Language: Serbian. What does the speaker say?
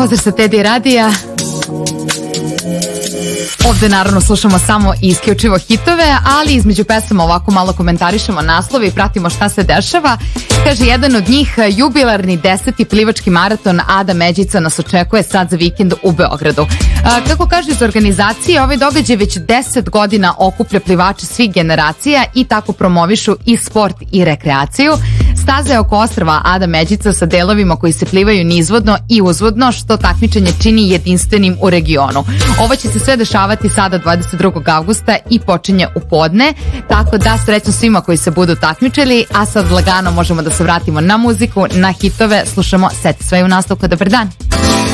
Pozdrav sa Teddy radija. Ovde naravno slušamo samo i isključivo hitove, ali između pesama ovako malo komentarišemo naslove i pratimo šta se dešava. Kaže jedan od njih, jubilarni 10. plivački maraton Ada Međica nas očekuje sad za vikend u Beogradu. Kako kaže iz organizacije, ovaj događaj već 10 godina okuplja plivače svih generacija i tako promovišu i sport i rekreaciju. Staza je oko ostrva Ada Međica sa delovima koji se plivaju nizvodno i uzvodno, što takmičenje čini jedinstvenim u regionu. Ovo će se sve dešavati sada 22. avgusta i počinje u podne, tako da srećno svima koji se budu takmičili, a sad lagano možemo da se vratimo na muziku, na hitove. Slušamo Seti sve u nastavku. Dobar dan.